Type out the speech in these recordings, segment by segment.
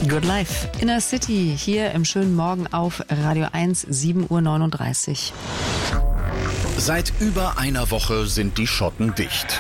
Good Life. Inner City, hier im schönen Morgen auf Radio 1, 7:39 Uhr. Seit über einer Woche sind die Schotten dicht.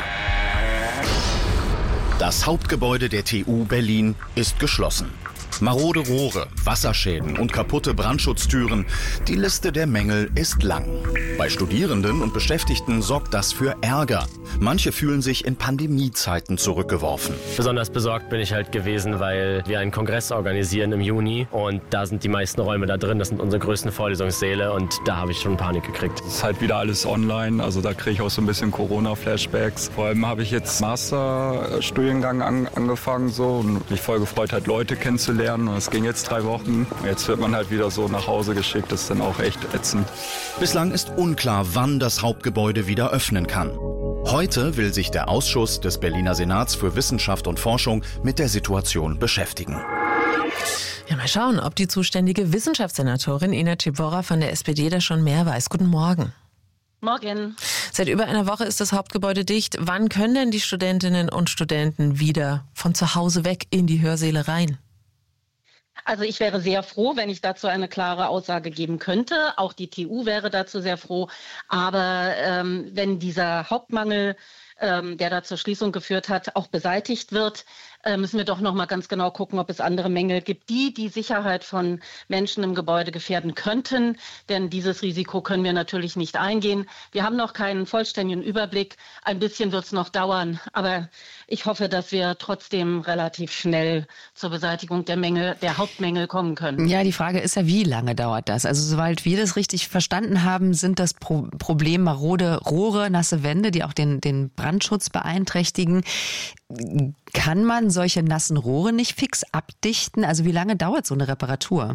Das Hauptgebäude der TU Berlin ist geschlossen. Marode Rohre, Wasserschäden und kaputte Brandschutztüren. Die Liste der Mängel ist lang. Bei Studierenden und Beschäftigten sorgt das für Ärger. Manche fühlen sich in Pandemiezeiten zurückgeworfen. Besonders besorgt bin ich halt gewesen, weil wir einen Kongress organisieren im Juni und da sind die meisten Räume da drin. Das sind unsere größten Vorlesungssäle und da habe ich schon Panik gekriegt. Es ist halt wieder alles online, also da kriege ich auch so ein bisschen Corona-Flashbacks. Vor allem habe ich jetzt Masterstudiengang angefangen so und mich voll gefreut, halt Leute kennenzulernen. Und es ging jetzt 3 Wochen. Jetzt wird man halt wieder so nach Hause geschickt. Das ist dann auch echt ätzend. Bislang ist unklar, wann das Hauptgebäude wieder öffnen kann. Heute will sich der Ausschuss des Berliner Senats für Wissenschaft und Forschung mit der Situation beschäftigen. Ja, mal schauen, ob die zuständige Wissenschaftssenatorin Ina Cibora von der SPD da schon mehr weiß. Guten Morgen. Morgen. Seit über einer Woche ist das Hauptgebäude dicht. Wann können denn die Studentinnen und Studenten wieder von zu Hause weg in die Hörsäle rein? Also ich wäre sehr froh, wenn ich dazu eine klare Aussage geben könnte. Auch die TU wäre dazu sehr froh. Aber wenn dieser Hauptmangel, der da zur Schließung geführt hat, auch beseitigt wird, müssen wir doch noch mal ganz genau gucken, ob es andere Mängel gibt, die Sicherheit von Menschen im Gebäude gefährden könnten. Denn dieses Risiko können wir natürlich nicht eingehen. Wir haben noch keinen vollständigen Überblick. Ein bisschen wird es noch dauern. Aber ich hoffe, dass wir trotzdem relativ schnell zur Beseitigung der Hauptmängel kommen können. Ja, die Frage ist ja, wie lange dauert das? Also soweit wir das richtig verstanden haben, sind das Problem marode Rohre, nasse Wände, die auch den Brandschutz beeinträchtigen. Kann man solche nassen Rohre nicht fix abdichten? Also wie lange dauert so eine Reparatur?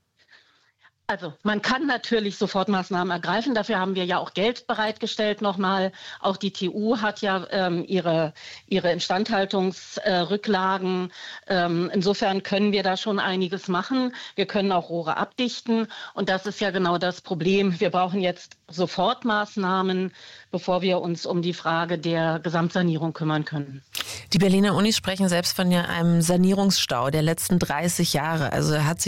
Also man kann natürlich Sofortmaßnahmen ergreifen. Dafür haben wir ja auch Geld bereitgestellt nochmal. Auch die TU hat ja ihre Instandhaltungsrücklagen. Insofern können wir da schon einiges machen. Wir können auch Rohre abdichten. Und das ist ja genau das Problem. Wir brauchen jetzt Sofortmaßnahmen, bevor wir uns um die Frage der Gesamtsanierung kümmern können. Die Berliner Unis sprechen selbst von einem Sanierungsstau der letzten 30 Jahre. Also hat sich